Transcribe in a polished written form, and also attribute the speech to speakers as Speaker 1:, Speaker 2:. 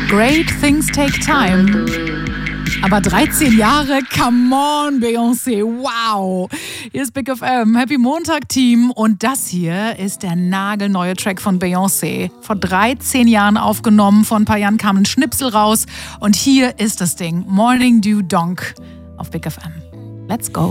Speaker 1: Great things take time. Aber 13 Jahre, come on, Beyoncé, wow. Hier ist Big FM, Happy Montag, Team. Und das hier ist der nagelneue Track von Beyoncé. Vor 13 Jahren aufgenommen, vor ein paar Jahren kam ein Schnipsel raus. Und hier ist das Ding, Morning Dew Donk auf Big FM. Let's go.